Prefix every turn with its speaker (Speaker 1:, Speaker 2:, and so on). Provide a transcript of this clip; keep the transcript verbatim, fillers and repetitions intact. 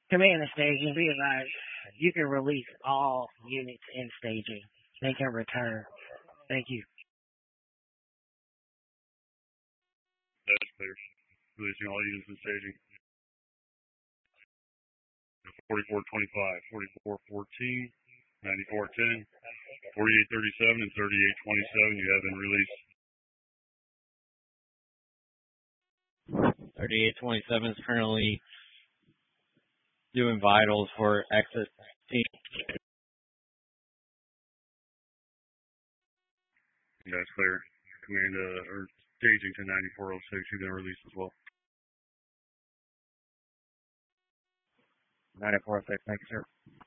Speaker 1: Command and staging, be advised, you can release all units in staging. They can return. Thank you.
Speaker 2: That's clear. Releasing all units in staging. forty-four twenty-five, forty-four fourteen, ninety-four ten, forty-eight thirty-seven, and thirty-eight twenty-seven. You have been released.
Speaker 3: thirty-eight twenty-seven is currently doing vitals for exit team.
Speaker 2: That's clear. Command uh, or staging to ninety-four oh six. You've been released as well.
Speaker 3: ninety-four oh six, thank you, sir.